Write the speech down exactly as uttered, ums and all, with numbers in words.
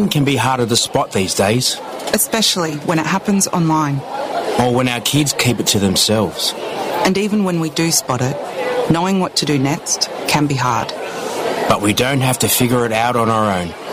Crime can be harder to spot these days. Especially when it happens online. Or when our kids keep it to themselves. And even when we do spot it, knowing what to do next can be hard. But we don't have to figure it out on our own.